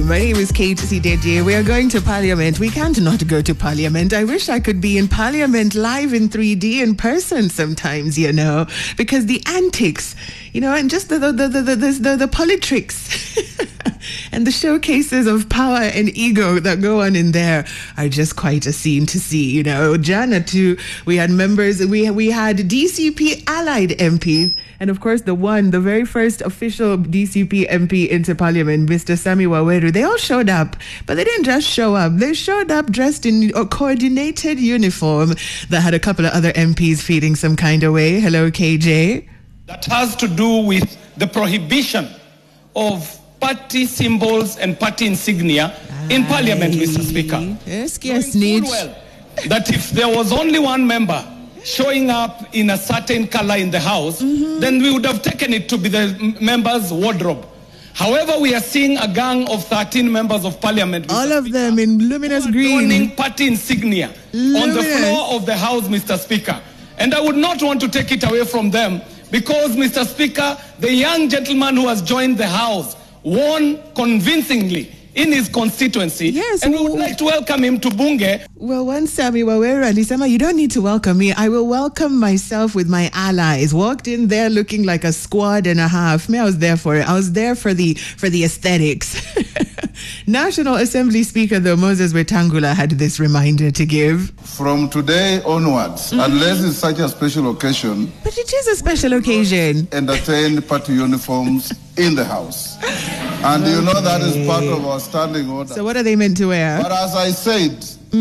My name is Kate Sideje. We are going to Parliament. We can't not go to Parliament. I wish I could be in Parliament live in 3D in person sometimes, because the antics, and just the politics and the showcases of power and ego that go on in there are just quite a scene to see. Jana too, we had members, we had DCP allied MPs, and of course the very first official DCP MP into Parliament, Mr. Sammy Waweru. They all showed up, but they didn't just show up. They showed up dressed in a coordinated uniform that had a couple of other MPs feeling some kind of way. Hello, KJ. That has to do with the prohibition of party symbols and party insignia in Parliament, Mr. Speaker. Yes, Knowing full well that if there was only one member showing up in a certain color in the House, then we would have taken it to be the member's wardrobe. However, we are seeing a gang of 13 members of Parliament, Mr. All of Speaker, them in luminous green, donning party insignia on the floor of the House, Mr. Speaker. And I would not want to take it away from them because, Mr. Speaker, the young gentleman who has joined the House won convincingly in his constituency. Yes, and we would like to welcome him to Bunge. Well, once Sammy Waweru and Isama, you don't need to welcome me. I will welcome myself with my allies. Walked in there looking like a squad and a half. I was there for it. I was there for the aesthetics. National Assembly Speaker, though, Moses Wetangula had this reminder to give. From today onwards, unless it's such a special occasion. But it is a special occasion. Entertain party uniforms in the House. And that is part of our standing order. So what are they meant to wear? But as I said,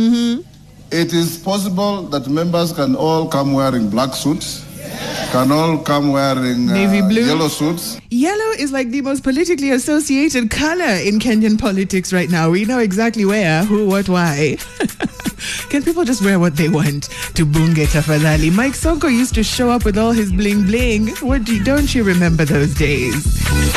it is possible that members can all come wearing black suits, can all come wearing navy blue, yellow suits. Yellow is like the most politically associated color in Kenyan politics right now. We know exactly where, who, what, why. Can people just wear what they want to Bunge tafadhali? Mike Sonko used to show up with all his bling bling. Don't you remember those days?